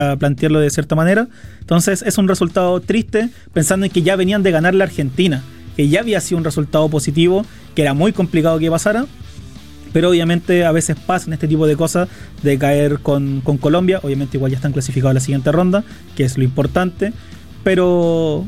plantearlo de cierta manera. Entonces es un resultado triste, pensando en que ya venían de ganar la Argentina, que ya había sido un resultado positivo, que era muy complicado que pasara. Pero obviamente a veces pasan este tipo de cosas de caer con Colombia. Obviamente igual ya están clasificados a la siguiente ronda, que es lo importante. Pero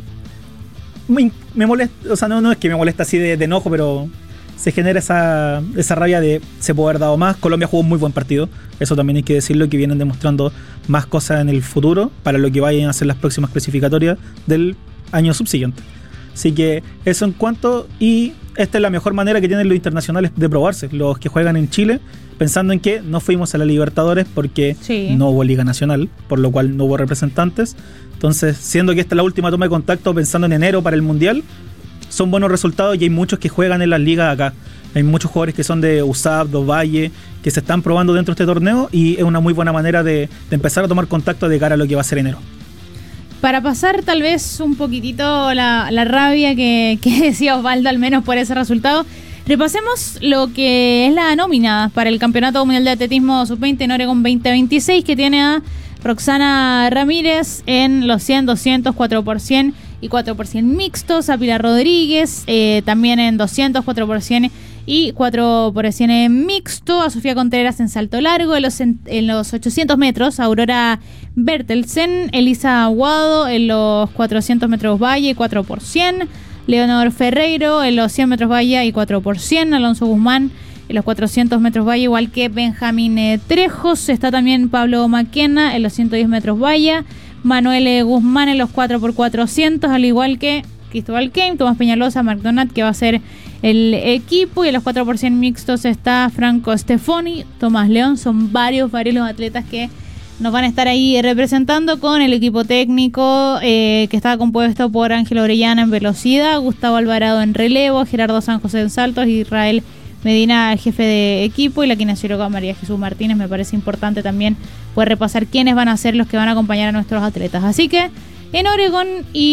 me molesta, o sea, no es que me molesta así de enojo, pero se genera esa rabia de se puede haber dado más. Colombia jugó un muy buen partido, eso también hay que decirlo, que vienen demostrando más cosas en el futuro para lo que vayan a ser las próximas clasificatorias del año subsiguiente. Así que eso en cuanto, y esta es la mejor manera que tienen los internacionales de probarse, los que juegan en Chile, pensando en que no fuimos a la Libertadores porque no hubo Liga Nacional, por lo cual no hubo representantes. Entonces, siendo que esta es la última toma de contacto pensando en enero para el Mundial, son buenos resultados y hay muchos que juegan en las ligas acá. Hay muchos jugadores que son de USAP, de Valle, que se están probando dentro de este torneo y es una muy buena manera de empezar a tomar contacto de cara a lo que va a ser enero. Para pasar tal vez un poquitito la rabia que decía Osvaldo, al menos por ese resultado, repasemos lo que es la nómina para el Campeonato Mundial de Atletismo Sub-20 en Oregon 2026, que tiene a Roxana Ramírez en los 100, 200, 4x100 y 4x100 mixtos, a Pilar Rodríguez también en 200, 4x100 y 4x100 en mixto, a Sofía Contreras en salto largo, en los 800 metros, a Aurora Bertelsen, Elisa Aguado en los 400 metros valla y 4x100, Leonor Ferreiro en los 100 metros valla y 4x100, Alonso Guzmán en los 400 metros valla, igual que Benjamín Trejos. Está también Pablo Maquena en los 110 metros valla, Manuel Guzmán en los 4x400, al igual que Cristóbal Keim, Tomás Peñalosa, McDonald, que va a ser el equipo, y en los 4x100 mixtos está Franco Stefoni, Tomás León. Son varios los atletas que nos van a estar ahí representando, con el equipo técnico que está compuesto por Ángel Orellana en velocidad, Gustavo Alvarado en relevo, Gerardo San José en saltos, Israel Medina, jefe de equipo, y la kinesióloga María Jesús Martínez. Me parece importante también poder repasar quiénes van a ser los que van a acompañar a nuestros atletas. Así que en Oregón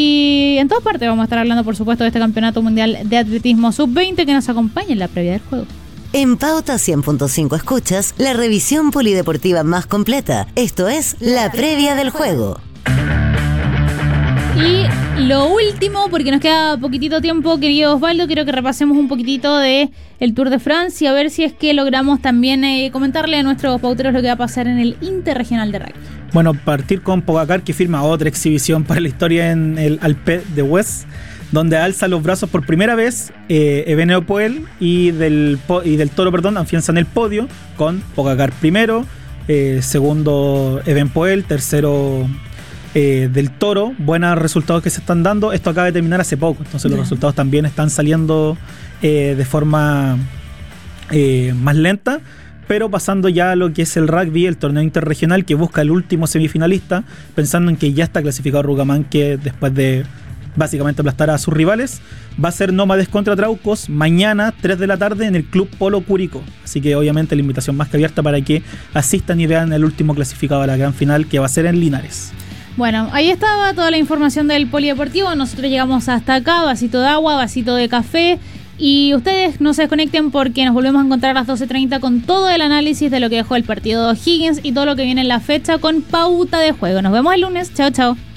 y en todas partes vamos a estar hablando, por supuesto, de este Campeonato Mundial de Atletismo Sub-20 que nos acompaña en la previa del juego. En Pauta 100.5 escuchas la revisión polideportiva más completa. Esto es la previa del juego. Y lo último, porque nos queda poquitito tiempo, querido Osvaldo, quiero que repasemos un poquitito de el Tour de Francia, a ver si es que logramos también comentarle a nuestros pauteros lo que va a pasar en el Interregional de Rugby. Bueno, partir con Pogacar, que firma otra exhibición para la historia en el Alpe d'Huez, donde alza los brazos por primera vez. Evenepoel y del Toro, afianzan el podio con Pogacar primero, segundo Evenepoel, tercero del Toro. Buenos resultados que se están dando. Esto acaba de terminar hace poco, entonces los resultados también están saliendo de forma más lenta. Pero pasando ya a lo que es el rugby, el torneo interregional que busca el último semifinalista, pensando en que ya está clasificado Rugamán, que después de básicamente aplastar a sus rivales, va a ser Nómades contra Traucos mañana 3 de la tarde en el Club Polo Curicó. Así que obviamente la invitación más que abierta para que asistan y vean el último clasificado a la gran final, que va a ser en Linares. Bueno, ahí estaba toda la información del polideportivo. Nosotros llegamos hasta acá, vasito de agua, vasito de café. Y ustedes no se desconecten porque nos volvemos a encontrar a las 12:30 con todo el análisis de lo que dejó el partido de O'Higgins y todo lo que viene en la fecha con Pauta de Juego. Nos vemos el lunes. Chao, chao.